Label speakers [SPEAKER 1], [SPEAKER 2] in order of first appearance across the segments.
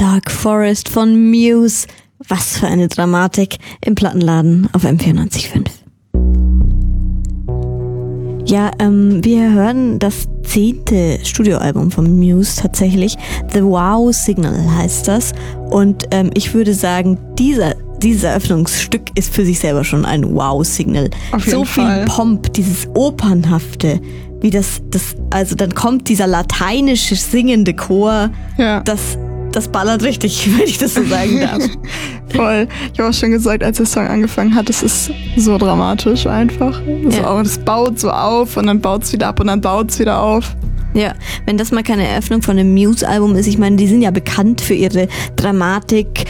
[SPEAKER 1] Dark Forest von Muse. Was für eine Dramatik im Plattenladen auf M94.5. Ja, wir hören das 10. Studioalbum von Muse tatsächlich. The Wow Signal heißt das. Und ich würde sagen, dieses Eröffnungsstück ist für sich selber schon ein Wow-Signal. So viel Pomp, dieses Opernhafte, wie also dann kommt dieser lateinische singende Chor,
[SPEAKER 2] ja.
[SPEAKER 1] Das ballert richtig, wenn ich das so sagen darf.
[SPEAKER 2] Voll. Ich habe auch schon gesagt, als der Song angefangen hat, es ist so dramatisch einfach. Es baut so auf und dann baut es wieder ab und dann baut es wieder auf.
[SPEAKER 1] Ja, wenn das mal keine Eröffnung von einem Muse-Album ist, ich meine, die sind ja bekannt für ihre Dramatik,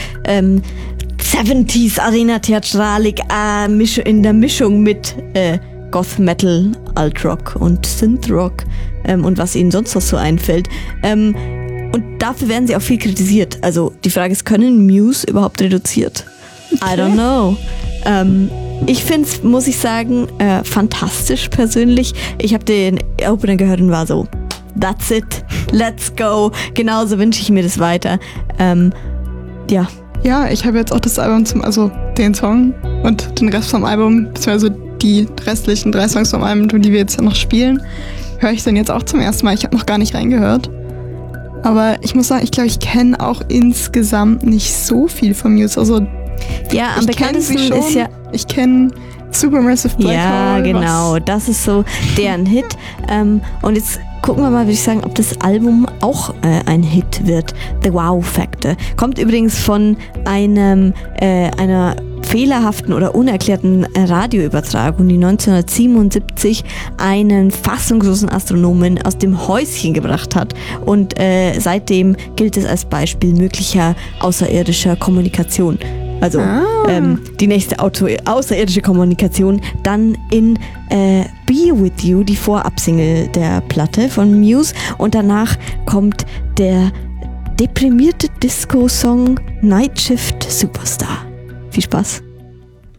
[SPEAKER 1] 70s Arena-Theatralik in der Mischung mit Goth Metal, Alt Rock und Synth Rock und was ihnen sonst noch so einfällt. Und dafür werden sie auch viel kritisiert. Also die Frage ist, können Muse überhaupt reduziert? Okay. I don't know. Ich finde es, muss ich sagen, fantastisch persönlich. Ich habe den Opener gehört und war so, that's it, let's go. Genauso wünsche ich mir das weiter. Ja.
[SPEAKER 2] Ja, ich habe jetzt auch das Album den Song und den Rest vom Album, beziehungsweise die restlichen 3 Songs vom Album, die wir jetzt noch spielen, höre ich dann jetzt auch zum ersten Mal. Ich habe noch gar nicht reingehört. Aber ich muss sagen, ich glaube, ich kenne auch insgesamt nicht so viel von Muse. Also
[SPEAKER 1] ja, am bekanntesten ist ja...
[SPEAKER 2] Ich kenne Supermassive Black Hole.
[SPEAKER 1] Ja, genau, das ist so deren Hit. Und jetzt gucken wir mal, würde ich sagen, ob das Album auch ein Hit wird. The Wow Factor. Kommt übrigens von einer fehlerhaften oder unerklärten Radioübertragung, die 1977 einen fassungslosen Astronomen aus dem Häuschen gebracht hat. Und seitdem gilt es als Beispiel möglicher außerirdischer Kommunikation. Also die nächste außerirdische Kommunikation dann in Be With You, die Vorabsingle der Platte von Muse. Und danach kommt der deprimierte Disco-Song Night Shift Superstar. Viel Spaß.